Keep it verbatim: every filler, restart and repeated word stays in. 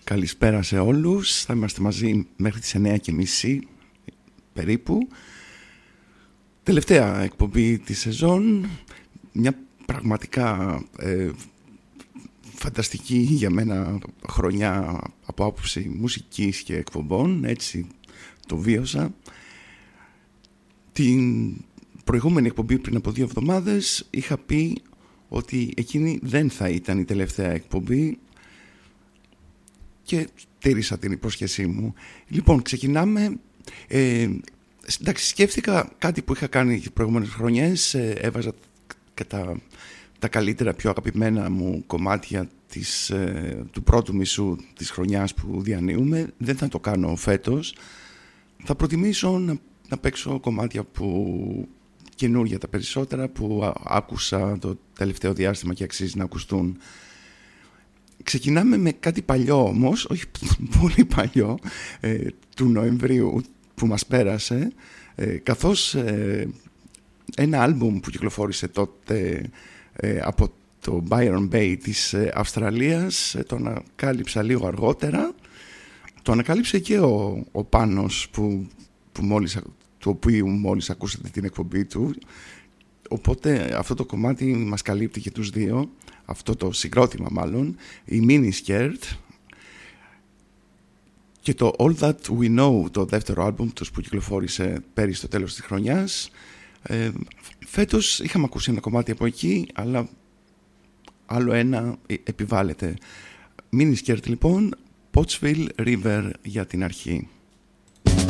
Καλησπέρα σε όλους. Θα είμαστε μαζί μέχρι τις εννιά και μισή περίπου. Τελευταία εκπομπή της σεζόν. Μια πραγματικά ε, φανταστική για μένα χρονιά από άποψη μουσικής και εκπομπών. Έτσι το βίωσα. Την προηγούμενη εκπομπή πριν από δύο εβδομάδες είχα πει ότι εκείνη δεν θα ήταν η τελευταία εκπομπή και τήρησα την υπόσχεσή μου. Λοιπόν, ξεκινάμε. Ε, εντάξει, σκέφτηκα κάτι που είχα κάνει τις προηγούμενες χρονιές. Ε, έβαζα και τα, τα καλύτερα, πιο αγαπημένα μου κομμάτια της, ε, του πρώτου μισού της χρονιάς που διανύουμε. Δεν θα το κάνω φέτος. Θα προτιμήσω να, να παίξω κομμάτια που καινούργια τα περισσότερα που άκουσα το τελευταίο διάστημα και αξίζει να ακουστούν. Ξεκινάμε με κάτι παλιό όμως, όχι πολύ παλιό, ε, του Νοεμβρίου που μας πέρασε, ε, καθώς ε, ένα άλμπουμ που κυκλοφόρησε τότε ε, από το Byron Bay της ε, Αυστραλίας, ε, το ανακάλυψα λίγο αργότερα. Το ανακάλυψε και ο, ο Πάνος που, που μόλις, του οποίου μόλις ακούσατε την εκπομπή του. Οπότε αυτό το κομμάτι μας καλύπτει και τους δύο, αυτό το συγκρότημα μάλλον, η Mini Skirt και το All That We Know, το δεύτερο άλμπουμ τους που κυκλοφόρησε πέρυσι στο τέλος της χρονιάς. Ε, φέτος είχαμε ακούσει ένα κομμάτι από εκεί, αλλά άλλο ένα επιβάλλεται. Mini Skirt λοιπόν, Pottsville River για την αρχή.